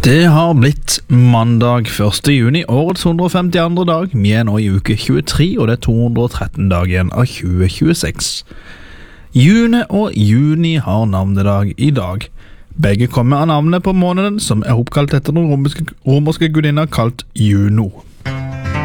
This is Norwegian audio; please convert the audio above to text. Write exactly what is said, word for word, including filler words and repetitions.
Det har blitt mandag første juni, årets hundre og femtiandre dag. Vi er nå i uke tjuetre, og det er to hundre og tretten dager igjen av tjue tjueseks. June og juni har navnedag i dag. Begge kommer av navnet på måneden, som er oppkalt etter den romerske, romerske gudinna kalt Juno.